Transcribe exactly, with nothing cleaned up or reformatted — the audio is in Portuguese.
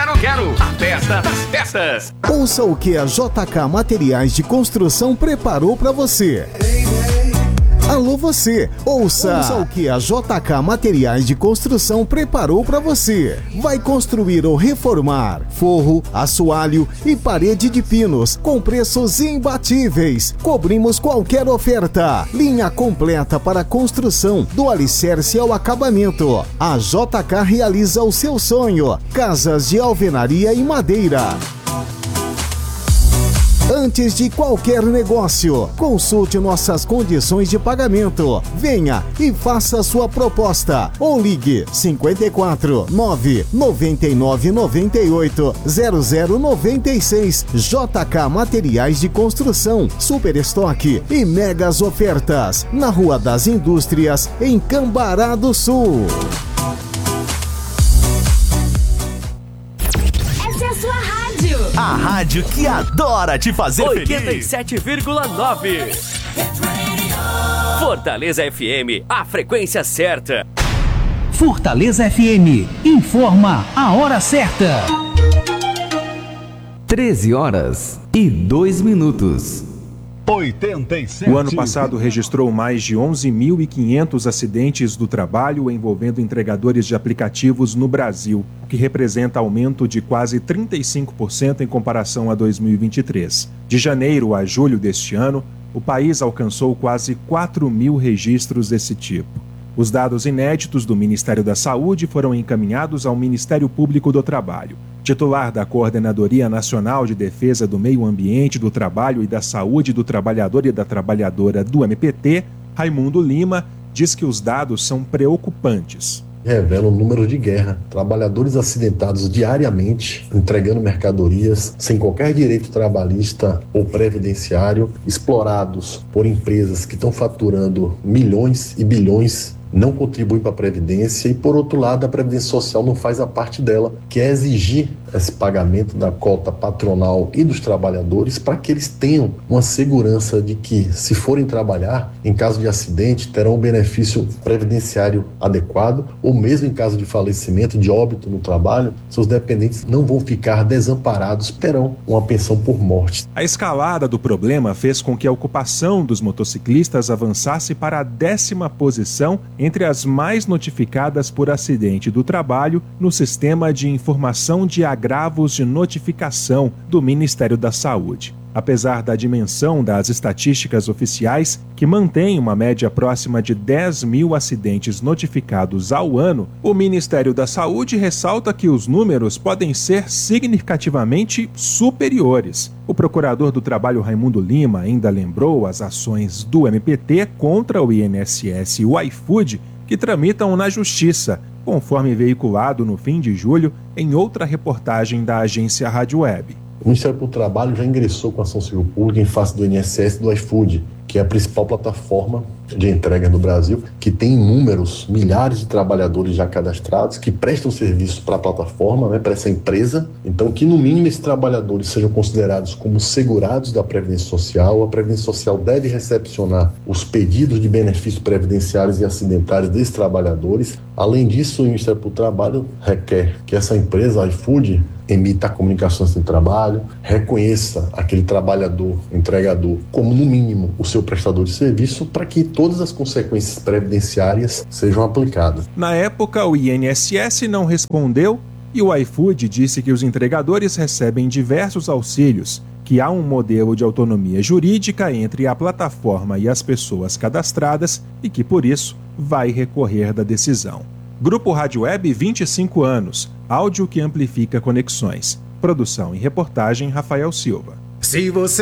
quero, quero. A festa das festas. Ouça o que a J K Materiais de Construção preparou para você. Alô você, ouça, ouça o que a J K Materiais de Construção preparou para você. Vai construir ou reformar forro, assoalho e parede de pinos com preços imbatíveis. Cobrimos qualquer oferta. Linha completa para construção, do alicerce ao acabamento. A J K realiza o seu sonho. Casas de alvenaria e madeira. Antes de qualquer negócio, consulte nossas condições de pagamento. Venha e faça sua proposta ou ligue cinquenta e quatro, nove, noventa e nove, noventa e oito, zero zero noventa e seis. J K Materiais de Construção, super estoque e megas ofertas na Rua das Indústrias, em Cambará do Sul. A rádio que adora te fazer feliz. oitenta e sete vírgula nove. Fortaleza F M, a frequência certa. Fortaleza F M, informa a hora certa. treze horas e dois minutos. oitenta e sete. O ano passado registrou mais de onze mil e quinhentos acidentes do trabalho envolvendo entregadores de aplicativos no Brasil, o que representa aumento de quase trinta e cinco por cento em comparação a dois mil e vinte e três. De janeiro a julho deste ano, o país alcançou quase quatro mil registros desse tipo. Os dados inéditos do Ministério da Saúde foram encaminhados ao Ministério Público do Trabalho. Titular da Coordenadoria Nacional de Defesa do Meio Ambiente, do Trabalho e da Saúde do Trabalhador e da Trabalhadora do M P T, Raimundo Lima, diz que os dados são preocupantes. Revela um número de guerra, trabalhadores acidentados diariamente, entregando mercadorias sem qualquer direito trabalhista ou previdenciário, explorados por empresas que estão faturando milhões e bilhões, não contribui para a Previdência e, por outro lado, a Previdência Social não faz a parte dela, que é exigir esse pagamento da cota patronal e dos trabalhadores para que eles tenham uma segurança de que, se forem trabalhar, em caso de acidente, terão um benefício previdenciário adequado ou mesmo em caso de falecimento, de óbito no trabalho, seus dependentes não vão ficar desamparados, terão uma pensão por morte. A escalada do problema fez com que a ocupação dos motociclistas avançasse para a décima posição entre as mais notificadas por acidente do trabalho no Sistema de Informação de Agravos de Notificação do Ministério da Saúde. Apesar da dimensão das estatísticas oficiais, que mantém uma média próxima de dez mil acidentes notificados ao ano, o Ministério da Saúde ressalta que os números podem ser significativamente superiores. O procurador do Trabalho, Raimundo Lima, ainda lembrou as ações do M P T contra o I N S S e o iFood, que tramitam na Justiça, conforme veiculado no fim de julho em outra reportagem da agência Rádio Web. O Ministério do Trabalho já ingressou com a ação civil pública em face do I N S S e do iFood, que é a principal plataforma de entrega no Brasil, que tem inúmeros, milhares de trabalhadores já cadastrados, que prestam serviço para a plataforma, né, para essa empresa. Então, que no mínimo esses trabalhadores sejam considerados como segurados da Previdência Social. A Previdência Social deve recepcionar os pedidos de benefícios previdenciários e acidentários desses trabalhadores. Além disso, o Ministério do Trabalho requer que essa empresa, a iFood, emita comunicações de trabalho, reconheça aquele trabalhador, entregador, como no mínimo o seu prestador de serviço, para que todas as consequências previdenciárias sejam aplicadas. Na época, o I N S S não respondeu e o iFood disse que os entregadores recebem diversos auxílios, que há um modelo de autonomia jurídica entre a plataforma e as pessoas cadastradas e que, por isso, vai recorrer da decisão. Grupo Rádio Web, vinte e cinco anos. Áudio que amplifica conexões. Produção e reportagem, Rafael Silva. Se você